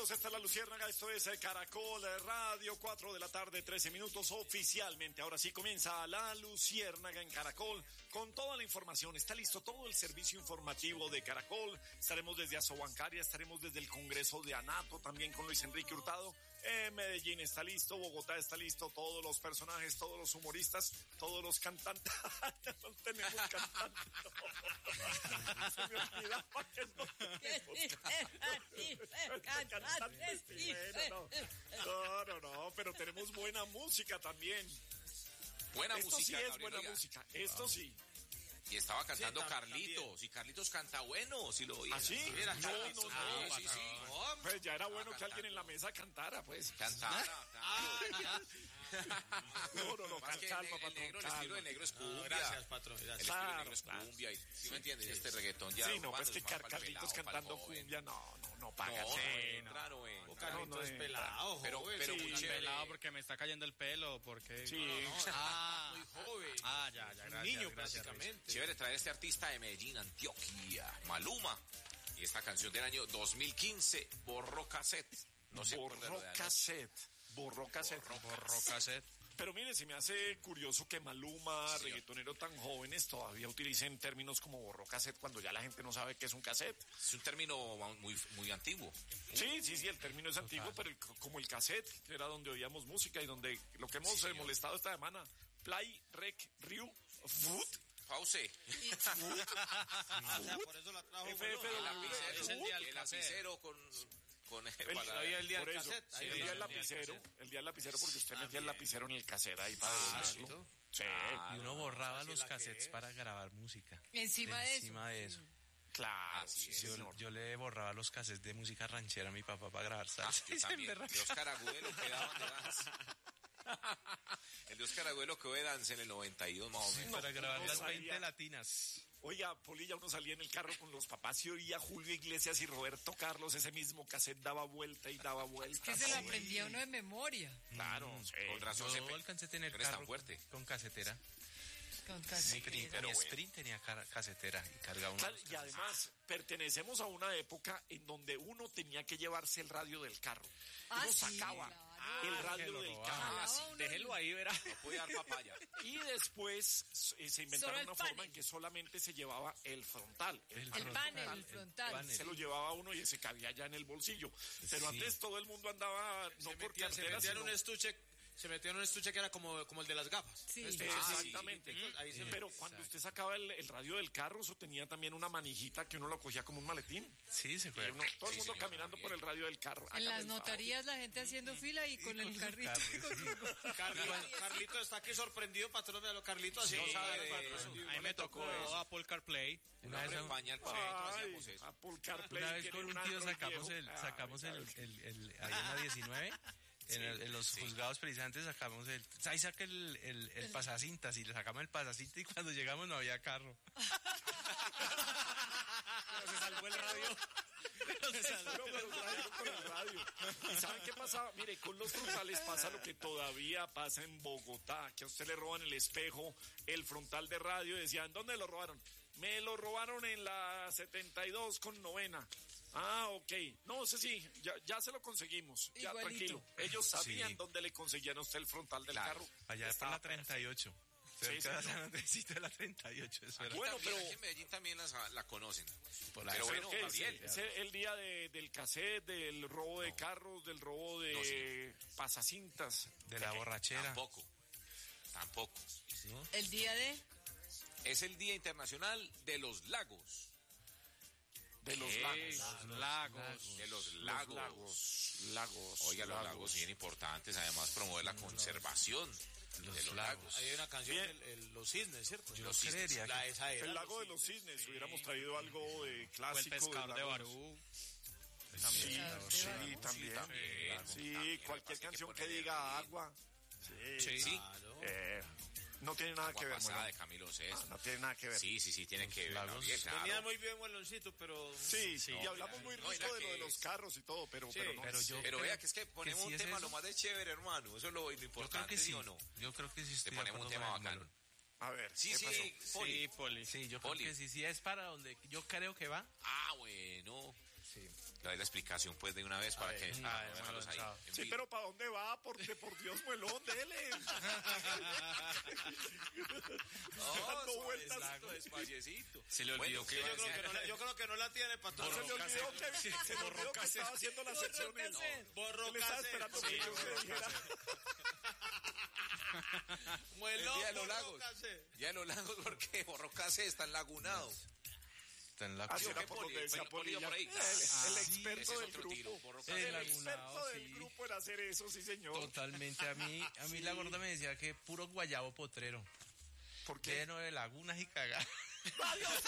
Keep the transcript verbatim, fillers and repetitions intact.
Amigos, esta es La Luciérnaga, esto es Caracol Radio, cuatro de la tarde, trece minutos oficialmente. Ahora sí comienza La Luciérnaga en Caracol con toda la información. Está listo todo el servicio informativo de Caracol. Estaremos desde Asobancaria, estaremos desde el Congreso de Anato, también con Luis Enrique Hurtado. Eh, Medellín está listo, Bogotá está listo, todos los personajes, todos los humoristas, todos los cantantes. No tenemos cantantes. No. Se me olvidaba que no tenemos cantantes. No, no, no, no, pero tenemos buena música también. Buena Esto música. sí es Gabriel, buena oiga. música, esto Wow. sí. Y estaba cantando Sí, Carlitos, también. y Carlitos canta bueno, si lo oí. ¿Ah, sí? Era No, Carlitos, no, ah, no, sí, sí. no. Pues ya era bueno Ah, que alguien en la cantando. mesa cantara, pues. Cantara, Ah, claro. No, no, no, Más que calma, el, patrón, el negro, el calma. estilo del negro es No, cumbia. gracias, patrón. El Gracias. estilo Claro, del negro es claro. cumbia. Y, ¿sí me entiendes? Este reggaetón ya. Sí, no, urbano pues que es más Car- para el Carlitos pelado, para el cantando joven. cumbia, no, no, no paga. No, Sí, no, no. claro, eh. O Carlitos No, no, es eh, pelado, pero- joven. pero sí, muy tan chévere. Pelado porque me está cayendo el pelo, porque... Sí. No, no, Ah. muy joven. Ah, ya, ya, Un gracias. niño gracias, prácticamente. Chévere traer a este artista de Medellín, Antioquia, Maluma. Y esta canción del año dos mil quince, Borró Cassette. No sé Borró cassette. Borró cassette. Borró cassette. Pero mire, se me hace curioso que Maluma, Sí. reggaetonero tan jóvenes, todavía utilicen términos como borró cassette cuando ya la gente no sabe qué es un cassette. Es un término muy, muy antiguo. Sí, sí, sí, el término es antiguo, pero el- como el cassette, que era donde oíamos música y donde lo que hemos Sí, eh, señor. molestado esta semana, Play, Rec, Ryu, Food, Pause. Ah, o sea, por eso la trajo. F bueno, F El W, ah, lapicero, es el día del el cassette. lapicero con, con el, El, para- ahí el día por del eso, cassette, ahí el el día día del del lapicero, el día del lapicero porque usted metía el También. lapicero en el cassette ahí para Ah, devolverlo. Sí, Ah, Y uno borraba así los la que cassettes es. para grabar música. Encima de eso. Encima de eso. claro, Así sí, es. Yo, señor. yo le borraba los cassettes de música ranchera a mi papá para grabar Ah, salsa. yo Y se también. emberracaba. De Oscar Agüelo que daban de dance. El de Oscar Agüelo que de dance en el noventa y dos más o menos. Para grabar no las sabía. veinte latinas. Oiga, Polilla, uno salía en el carro con los papás y oía Julio Iglesias y Roberto Carlos, ese mismo cassette daba vuelta y daba vuelta. Que se lo Sí. aprendía uno de memoria. Claro, sí. Con razón se Yo pe- alcancé a tener no eres tan carro fuerte. con casetera. Con Mi, casi. pri- pero mi bueno. Sprint tenía car- casetera y cargaba una. Claro, y además pertenecemos a una época en donde uno tenía que llevarse el radio del carro. Ah, uno sí, sacaba claro. el que radio lo del robaba. carro. Ah, uno- Déjelo ahí, verá. No podía dar papaya. Y después eh, se inventaron Solo el una forma panel. en que solamente se llevaba el frontal. El, El El frontal, panel, el el frontal. panel. se lo llevaba uno y se cabía ya en el bolsillo. Pero Sí. antes todo el mundo andaba no Se por metía, se cartera, metía en sino- un estuche, se metía en un estuche que era como, como el de las gafas. Sí. Estuche, Ah, sí, exactamente. sí, ahí se Pero cuando usted sacaba el, el radio del carro, eso tenía también una manijita que uno lo cogía como un maletín. Sí, se Y fue. uno- todo el Sí, mundo señor, caminando también. por el radio del carro. En Hágame las el favor. notarías la gente haciendo fila y con el carrito. Carlito, Carlito está aquí sorprendido, patrón de los Carlitos. Así Sí, no sabe, eh, patrón. A mí me tocó Apple CarPlay. Una Una vez vez, en pañal, nosotros Ay, hacíamos eso. Apple CarPlay. una vez tiene con un un tío Android sacamos viejo. el, Ay, sacamos el, ay, el, el, ahí en la diecinueve, en, el- en los juzgados precisamente sacamos el, ahí saca el, el, el pasacintas y le sacamos el pasacintas y cuando llegamos no había carro. Pero se salvó el radio. Pero se salvó. No, pero trajeron con el radio. ¿Y saben qué pasaba? Mire, con los frontales pasa lo que todavía pasa en Bogotá, que a usted le roban el espejo, el frontal de radio, y decían, ¿dónde lo robaron? Me lo robaron en la setenta y dos con novena. Ah, ok. No sé si, ya, ya se lo conseguimos. Ya, Igualito. tranquilo. Ellos sabían Sí. dónde le conseguían a usted el frontal del Claro. carro. Allá por Estaba la treinta y ocho. Sí, Cerca de señor. San Andresito de la treinta y ocho, eso era. Bueno, También, pero- aquí en Medellín también las- la conocen. Por la- Pero ¿Pero bueno, qué es? Gabriel. ¿Es el, el día de, del cassette, del robo de carros, del robo de No, sí. pasacintas? de la borrachera. Tampoco. Tampoco. ¿no? El día de. Es el Día Internacional de los Lagos. De los ¿Qué? lagos. Los lagos. De los Los lagos. lagos. Lagos. Oiga, los lagos bien importantes. Además, promover la conservación de los lagos. lagos. Hay una canción Bien. de Los Cisnes, ¿cierto? Yo Los cisnes. creería La, que esa era, El lago de Los los cisnes. Hubiéramos traído algo de fue el clásico. pescador del de lago Barú. Sí, Pescador de sí, Barú. también. también. Sí, También, cualquier así que canción que ponerle diga ahí. agua. Sí. Sí. Sí. Claro. Eh, no tiene nada que ver, Pasada de bueno. Camilo Sesto. No tiene nada que ver. Sí, sí, sí, tiene que ver. lagos. Gabriel, claro. Venía muy bien Bueloncito, pero... Sí, Sí. y hablamos muy No, y rico la de lo que de los es- carros y todo, pero, Sí, pero no. pero yo- Pero creo vea que es que ponemos que sí un es tema eso. lo más de chévere, hermano. Eso es lo Yo creo importante, que ¿sí sí. o no? Yo creo que sí estoy de ponemos un acuerdo tema con el bacano. Melón. A ver, Sí, ¿qué sí, pasó? Poli. Sí, Poli. Sí, yo creo Poli. que sí, sí es para donde yo creo que va. Ah, bueno. Sí. Le doy la explicación pues de una vez para que... Ay, para bueno, dejarlos ahí chao. en Sí, vivo. pero ¿para dónde va? Porque por Dios, muelón, dele. Dando vueltas. Suavecito, despaciecito. Se le olvidó que Yo iba a creo que no la, yo creo que no la tiene, patrón. Se le olvidó que, se le olvidó que estaba haciendo la sección. él. Borro Él estaba cassette. esperando que yo se dijera. Muelón, El día de los borro lagos. cassette. Ya en los lagos, porque Borrocase están lagunados. Está en la Así ¿Qué era por poli? donde decía Poli- Polilla Polilla. por ahí. El, el Ah, experto ese es del otro grupo. tiro, Borrocase. El El experto lagunado, del sí. grupo en hacer eso, sí, señor. Totalmente. A mí, a mí la gorda me decía que puro guayabo potrero. ¿Por qué? Lleno de lagunas y cagadas. ¡Adiós!